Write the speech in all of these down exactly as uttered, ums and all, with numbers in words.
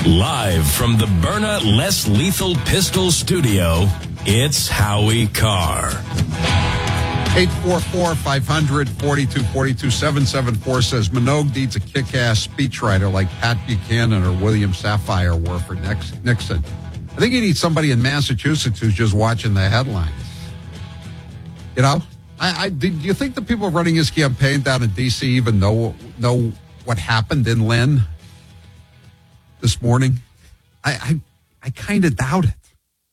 Live from the Byrna Less Lethal Pistol Studio, it's Howie Carr. eight four four, five hundred, forty-two forty-two. seven seven four says Minogue needs a kick-ass speechwriter like Pat Buchanan or William Safire were for Nixon. I think you need somebody in Massachusetts who's just watching the headlines. You know? I, I, do you think the people running his campaign down in D C even know know what happened in Lynn this morning? I I, I kind of doubt it.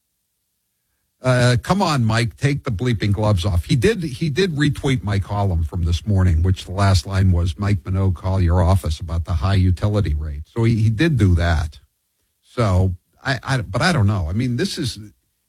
Uh, come on, Mike, take the bleeping gloves off. He did he did retweet my column from this morning, which the last line was, Mike Minogue, call your office about the high utility rate. So he, he did do that. So, I, I but I don't know. I mean, this is,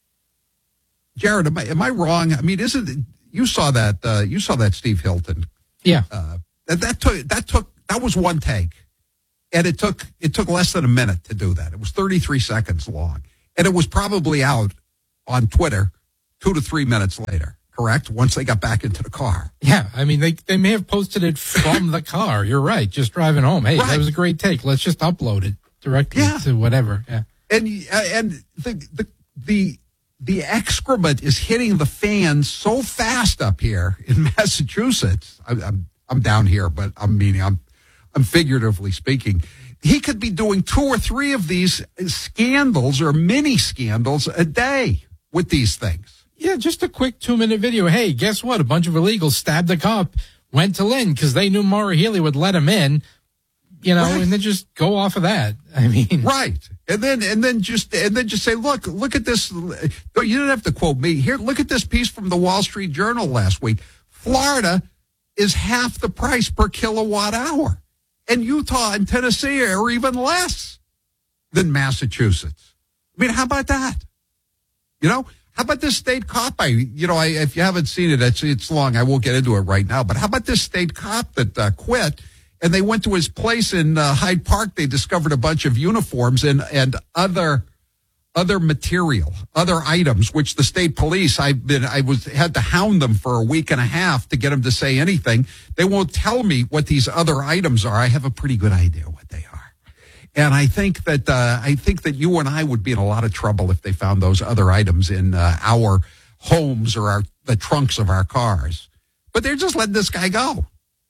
Jared, am I, am I wrong? I mean, isn't it, you saw that, uh, you saw that Steve Hilton. Yeah. Uh, that, that took, that took, that was one take. And it took, it took less than a minute to do that. It was thirty-three seconds long. And it was probably out on Twitter two to three minutes later, correct? Once they got back into the car. Yeah, I mean, they they may have posted it from the car. You're right, just driving home. Hey, right. That was a great take. Let's just upload it directly yeah. to whatever. Yeah, and and the the the the excrement is hitting the fans so fast up here in Massachusetts. I, I'm I'm down here, but I'm meaning I'm I'm figuratively speaking. He could be doing two or three of these scandals or mini scandals a day with these things. Yeah, just a quick two-minute video. Hey, guess what? A bunch of illegals stabbed a cop, went to Lynn because they knew Maura Healey would let him in, you know, right. and then just go off of that. I mean, right. And then and then just and then just say, look, look at this. You didn't have to quote me here. Look at this piece from the Wall Street Journal last week. Florida is half the price per kilowatt hour. And Utah and Tennessee are even less than Massachusetts. I mean, how about that? You know, how about this state cop? I, you know, I, if you haven't seen it, it's, it's long. I won't get into it right now. But how about this state cop that uh, quit and they went to his place in uh, Hyde Park? They discovered a bunch of uniforms and, and other other material, other items, which the state police, I've been, I was, had to hound them for a week and a half to get them to say anything. They won't tell me what these other items are. I have a pretty good idea what they are. And I think that, uh, I think that you and I would be in a lot of trouble if they found those other items in uh, our homes or our, the trunks of our cars. But they're just letting this guy go.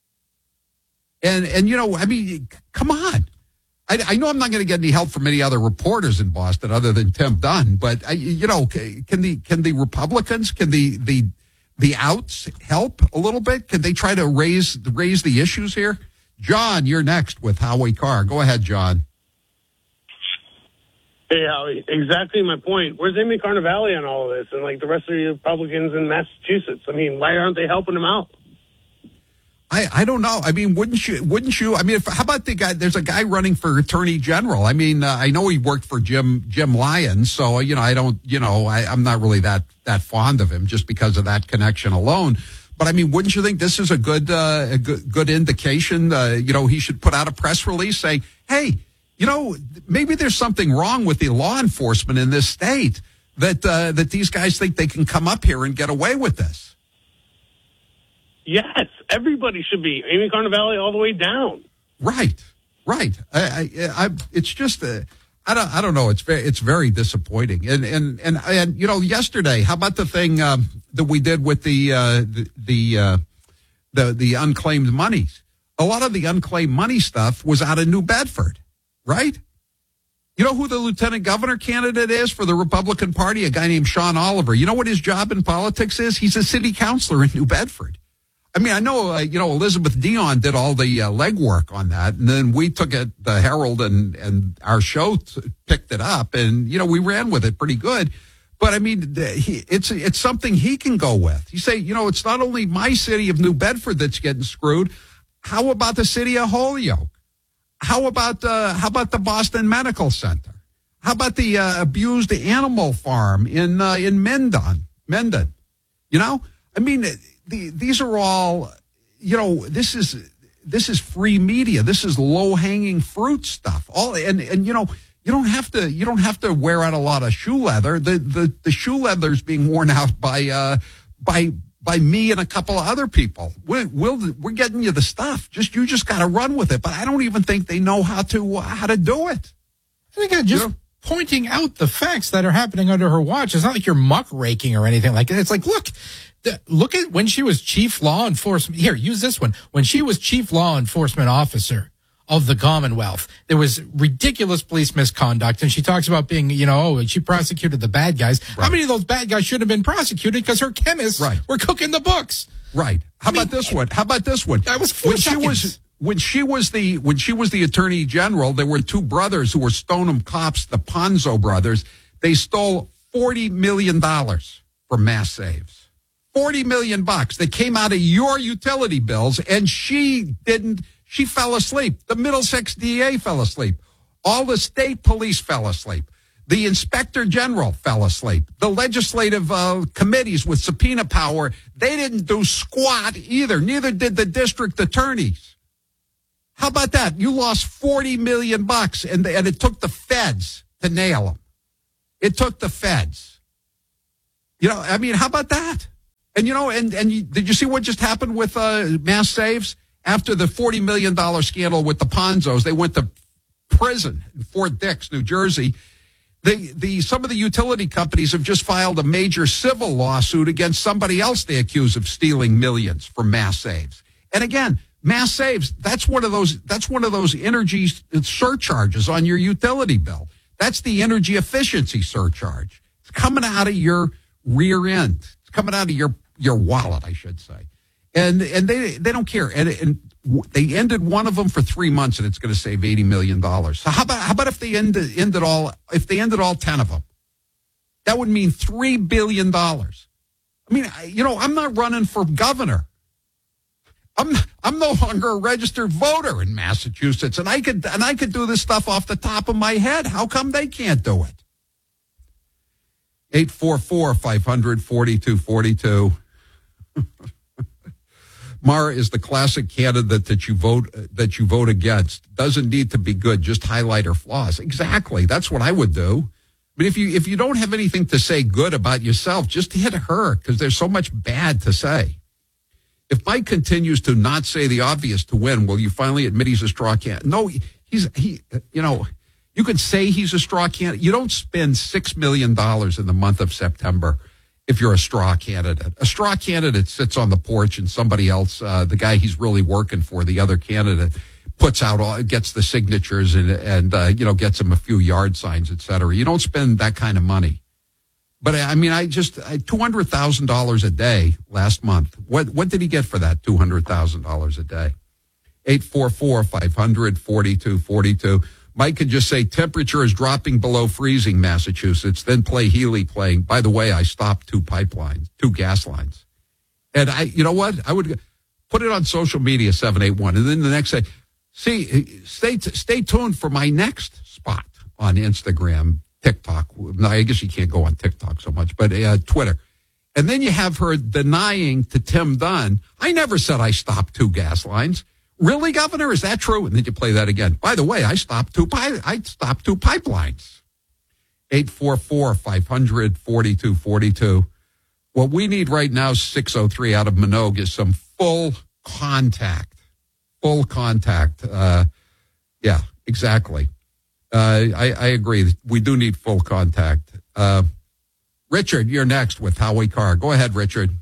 And, and, you know, I mean, come on. I, I know I'm not going to get any help from any other reporters in Boston other than Tim Dunn, but I, you know, can the can the Republicans, can the the the outs help a little bit? Can they try to raise raise the issues here? John, you're next with Howie Carr. Go ahead, John. Hey, Howie, exactly my point. Where's Amy Carnevale on all of this, and like the rest of the Republicans in Massachusetts? I mean, why aren't they helping him out? I, I don't know. I mean, wouldn't you, wouldn't you, I mean, if, how about the guy, there's a guy running for attorney general. I mean, uh, I know he worked for Jim, Jim Lyons. So, you know, I don't, you know, I, I'm not really that, that fond of him just because of that connection alone. But I mean, wouldn't you think this is a good, uh, a good, good indication? Uh, you know, he should put out a press release saying, hey, you know, maybe there's something wrong with the law enforcement in this state that, uh, that these guys think they can come up here and get away with this. Yes, everybody should be. Amy Carnevale all the way down. Right, right. I, I, I it's just, uh, I don't, I don't know. It's very, it's very disappointing. And and and and you know, yesterday, how about the thing um, that we did with the uh, the the, uh, the the unclaimed monies? A lot of the unclaimed money stuff was out of New Bedford, right? You know who the lieutenant governor candidate is for the Republican Party? A guy named Sean Oliver. You know what his job in politics is? He's a city councilor in New Bedford. I mean, I know, uh, you know, Elizabeth Dion did all the uh, legwork on that, and then we took it, the Herald and, and our show t- picked it up, and, you know, we ran with it pretty good. But, I mean, he, it's it's something he can go with. You say, you know, it's not only my city of New Bedford that's getting screwed. How about the city of Holyoke? How about uh, how about the Boston Medical Center? How about the uh, abused animal farm in uh, in Mendon? Mendon, you know, I mean. The, these are all, you know, this is this is free media. This is low hanging fruit stuff. All and and you know, you don't have to you don't have to wear out a lot of shoe leather. The the the shoe leather is being worn out by uh by by me and a couple of other people. We're we'll, we're getting you the stuff. Just you just got to run with it. But I don't even think they know how to uh, how to do it. And again, just You know? pointing out the facts that are happening under her watch. It's not like you're muck raking or anything like that. It's like, look, the, look at when she was chief law enforcement. Here, use this one. When she was chief law enforcement officer of the Commonwealth, there was ridiculous police misconduct. And she talks about being, you know, oh, she prosecuted the bad guys. Right. How many of those bad guys should have been prosecuted because her chemists Right. were cooking the books? Right. How I mean, about this one? How about this one? That was four when seconds. she was when she was the when she was the attorney general. There were two brothers who were Stoneham cops, the Ponzo brothers. They stole forty million dollars from Mass Saves. Forty million bucks. They came out of your utility bills, and she didn't. She fell asleep. The Middlesex D A fell asleep. All the state police fell asleep. The inspector general fell asleep. The legislative uh, committees with subpoena power, they didn't do squat either. Neither did the district attorneys. How about that? You lost forty million bucks, and, and it took the feds to nail them. It took the feds. You know, I mean, how about that? And, you know, and, and you, did you see what just happened with uh, Mass Saves? After the forty million dollars scandal with the Ponzos, they went to prison in Fort Dix, New Jersey. The, the, some of the utility companies have just filed a major civil lawsuit against somebody else they accuse of stealing millions from Mass Saves. And again, Mass Saves, that's one of those, that's one of those energy surcharges on your utility bill. That's the energy efficiency surcharge. It's coming out of your rear end. It's coming out of your, your wallet, I should say. And and they they don't care. And, and they ended one of them for three months, and it's going to save eighty million dollars. So how about how about if they ended ended all if they ended all ten of them? That would mean three billion dollars. I mean, you know, I'm not running for governor. I'm I'm no longer a registered voter in Massachusetts, and I could and I could do this stuff off the top of my head. How come they can't do it? eight four four, five hundred, forty-two forty-two. Mara is the classic candidate that you vote that you vote against. Doesn't need to be good, just highlight her flaws. Exactly. That's what I would do. But if you if you don't have anything to say good about yourself, just hit her, because there's so much bad to say. If Mike continues to not say the obvious to win, will you finally admit he's a straw candidate? No, he's he. You know, you could say he's a straw candidate. You don't spend six million dollars in the month of September if you're a straw candidate. A straw candidate sits on the porch, and somebody else, uh, the guy he's really working for, the other candidate, puts out all, gets the signatures and, and uh, you know, gets him a few yard signs, et cetera. You don't spend that kind of money. But I mean, I just, I, two hundred thousand dollars a day last month. What, what did he get for that two hundred thousand dollars a day? eight four four, five hundred, forty-two forty-two. Mike could just say temperature is dropping below freezing, Massachusetts, then play Healy playing. By the way, I stopped two pipelines, two gas lines. And I, you know what? I would put it on social media, seven eight one. And then the next day, see, stay, stay tuned for my next spot on Instagram, TikTok. No, I guess you can't go on TikTok so much, but uh, Twitter. And then you have her denying to Tim Dunn, I never said I stopped two gas lines. Really, Governor? Is that true? And then you play that again. By the way, I stopped two pi- I stopped two pipelines. eight four four, five hundred, forty-two forty-two. What we need right now, six oh three out of Minogue, is some full contact. Full contact. Uh, yeah, exactly. Uh, I, I agree. We do need full contact. Uh, Richard, you're next with Howie Carr. Go ahead, Richard.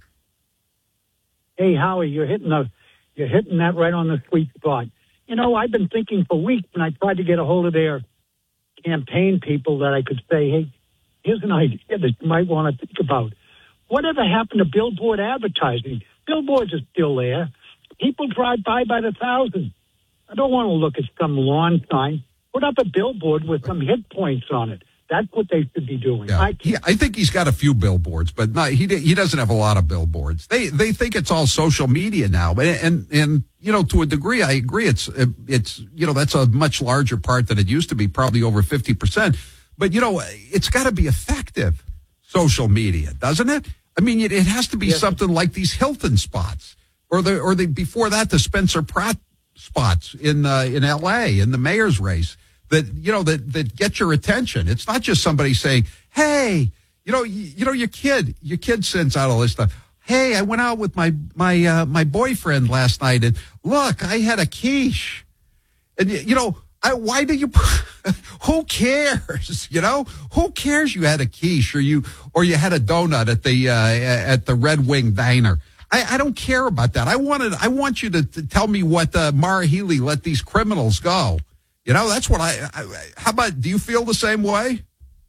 Hey, Howie, you're hitting the You're hitting that right on the sweet spot. You know, I've been thinking for weeks when I tried to get a hold of their campaign people that I could say, hey, here's an idea that you might want to think about. Whatever happened to billboard advertising? Billboards are still there. People drive by by the thousands. I don't want to look at some lawn sign. Put up a billboard with some hit points on it. That's what they should be doing. Yeah. I, he, I think he's got a few billboards, but not, he he doesn't have a lot of billboards. They they think it's all social media now, and and, and you know, to a degree, I agree. It's it's you know, that's a much larger part than it used to be, probably over fifty percent. But you know, it's got to be effective. Social media, doesn't it? I mean, it, it has to be yes. something like these Hilton spots, or the or the before that the Spencer Pratt spots in uh, in L A in the mayor's race. That, you know, that, that get your attention. It's not just somebody saying, hey, you know, you, you know, your kid, your kid sends out all this stuff. Hey, I went out with my, my, uh, my boyfriend last night and look, I had a quiche. And, you know, I, why do you? Who cares? You know, who cares? You had a quiche, or you, or you had a donut at the uh, at the Red Wing Diner. I, I don't care about that. I wanted. I want you to, to tell me what uh, Maura Healey let these criminals go. You know, that's what I, I. How about? Do you feel the same way?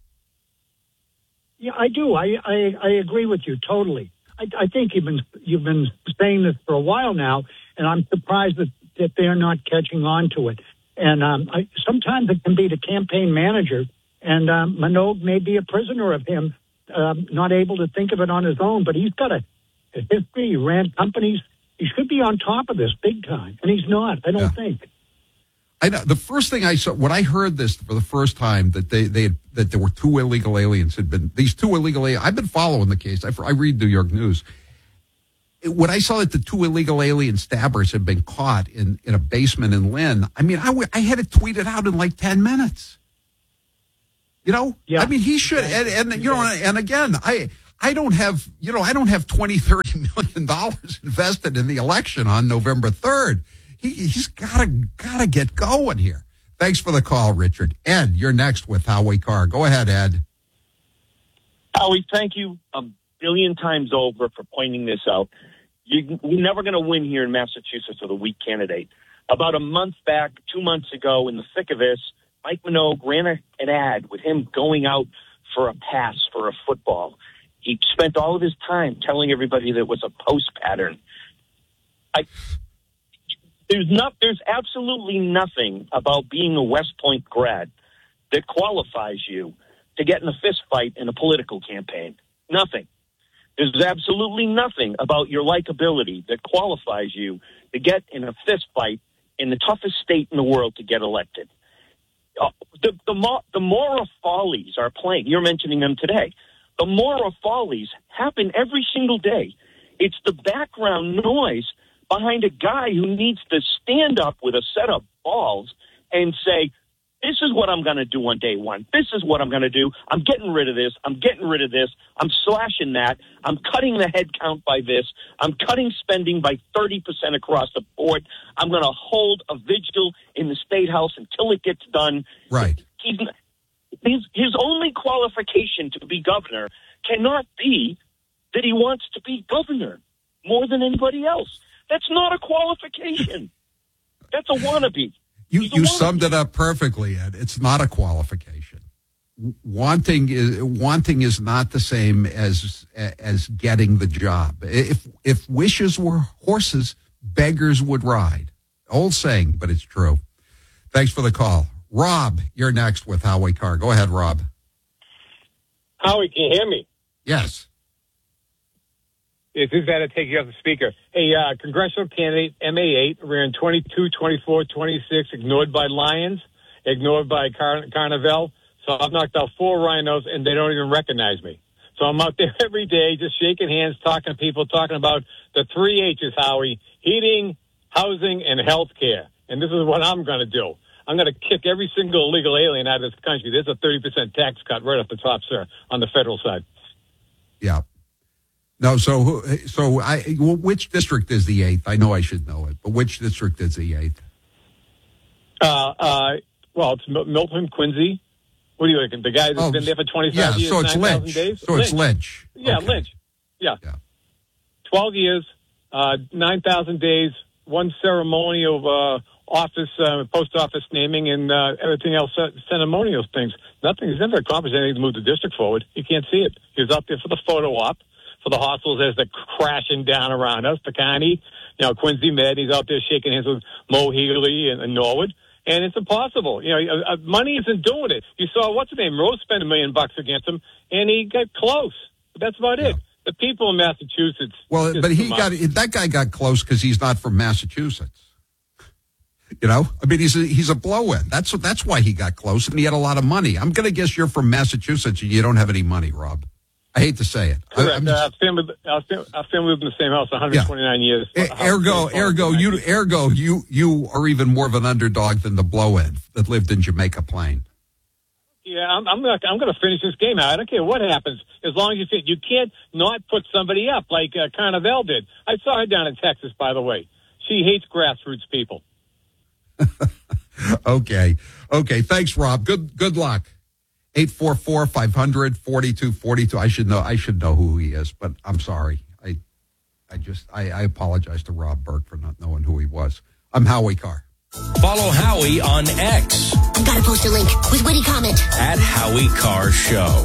Yeah, I do. I I, I agree with you totally. I, I think you've been you've been saying this for a while now, and I'm surprised that, that they're not catching on to it. And um, I, sometimes it can be the campaign manager, and um, Minogue may be a prisoner of him, um, not able to think of it on his own. But he's got a, a history. He ran companies. He should be on top of this big time, and he's not. I don't yeah. think. I know the first thing I saw when I heard this for the first time that they they had, that there were two illegal aliens had been these two illegal aliens. I've been following the case. I, I read New York News. When I saw that the two illegal alien stabbers had been caught in, in a basement in Lynn, I mean, I, w- I had it tweeted out in like ten minutes. You know, yeah. I mean, he should, and, and you know, and again, I I don't have, you know, I don't have twenty, thirty million dollars invested in the election on November third. He, he's gotta gotta get going here. Thanks for the call, Richard. Ed, you're next with Howie Carr. Go ahead, Ed. Howie, thank you a billion times over for pointing this out. You, we're never going to win here in Massachusetts with a weak candidate. About a month back, two months ago, in the thick of this, Mike Minogue ran a, an ad with him going out for a pass for a football. He spent all of his time telling everybody that it was a post pattern. I, there's not, there's absolutely nothing about being a West Point grad that qualifies you to get in a fist fight in a political campaign. Nothing. There's absolutely nothing about your likability that qualifies you to get in a fist fight in the toughest state in the world to get elected. Uh, the, the, the Maura follies are playing. You're mentioning them today. The Maura follies happen every single day. It's the background noise behind a guy who needs to stand up with a set of balls and say, this is what I'm going to do on day one. This is what I'm going to do. I'm getting rid of this. I'm getting rid of this. I'm slashing that. I'm cutting the head count by this. I'm cutting spending by thirty percent across the board. I'm going to hold a vigil in the State House until it gets done. Right. He's, his, his only qualification to be governor cannot be that he wants to be governor more than anybody else. That's not a qualification. That's a wannabe. You you summed it up perfectly, Ed. It's not a qualification. Wanting is wanting is not the same as as getting the job. If if wishes were horses, beggars would ride. Old saying, but it's true. Thanks for the call. Rob, you're next with Howie Carr. Go ahead, Rob. Howie, can you hear me? Yes. It's better to take you off the speaker. A uh, congressional candidate, M A eight, ran twenty-two, twenty-four, twenty-six, ignored by Lions, ignored by Car- Carnival. So I've knocked out four rhinos, and they don't even recognize me. So I'm out there every day just shaking hands, talking to people, talking about the three H's, Howie, heating, housing, and health care. And this is what I'm going to do. I'm going to kick every single illegal alien out of this country. There's a thirty percent tax cut right off the top, sir, on the federal side. Yeah. No, so so I which district is the eighth? I know I should know it, but which district is the eighth? Uh, uh, well, it's Milton, Quincy. What do you reckon? The guy that's oh, been there for twenty-five yeah, years, so it's nine thousand Lynch. days? So Lynch. it's Lynch. Yeah, okay. Lynch. Yeah. yeah. twelve years, uh, nine thousand days, one ceremonial uh, office, uh, post office naming, and uh, everything else, uh, ceremonial things. Nothing. He's never accomplished anything to move the district forward. You can't see it. He was up there for the photo op, for the hospitals as they're crashing down around us. Pecani, you know, Quincy Med, he's out there shaking hands with Mo Healy and, and Norwood. And it's impossible. You know, uh, money isn't doing it. You saw, what's his name? Rose spent a million bucks against him, and he got close. But that's about yeah. it. The people in Massachusetts. Well, but he got, that guy got close because he's not from Massachusetts. You know, I mean, he's a, he's a blow-in. That's, that's why he got close, and he had a lot of money. I'm going to guess you're from Massachusetts and you don't have any money, Rob. I hate to say it. Correct. Uh, our, family, our, family, our family lived in the same house one hundred twenty-nine yeah. years. E- ergo, ergo, you, ergo, you, you are even more of an underdog than the blow-in that lived in Jamaica Plain. Yeah, I'm, I'm going I'm to finish this game out. I don't care what happens, as long as you fit. You can't not put somebody up like uh, Carnival did. I saw her down in Texas, by the way. She hates grassroots people. Okay. Okay. Thanks, Rob. Good good luck. eight four four, five hundred, forty-two forty-two. I should know I should know who he is, but I'm sorry. I I just I, I apologize to Rob Burke for not knowing who he was. I'm Howie Carr. Follow Howie on X Gotta post a link with witty comment. at Howie Carr Show.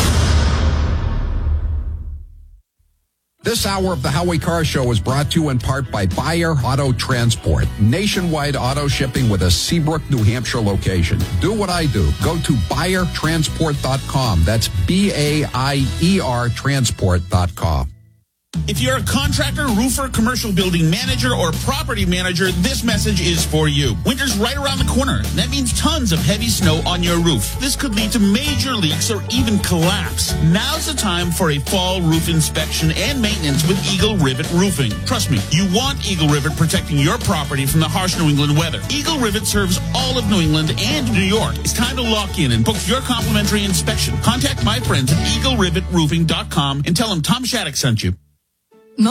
This hour of the Howie Carr Show is brought to you in part by Buyer Auto Transport. Nationwide auto shipping with a Seabrook, New Hampshire location. Do what I do. Go to buyer transport dot com. That's B A I E R transport dot com. If you're a contractor, roofer, commercial building manager, or property manager, this message is for you. Winter's right around the corner. That means tons of heavy snow on your roof. This could lead to major leaks or even collapse. Now's the time for a fall roof inspection and maintenance with Eagle Rivet Roofing. Trust me, you want Eagle Rivet protecting your property from the harsh New England weather. Eagle Rivet serves all of New England and New York. It's time to lock in and book your complimentary inspection. Contact my friends at eagle rivet roofing dot com and tell them Tom Shattuck sent you.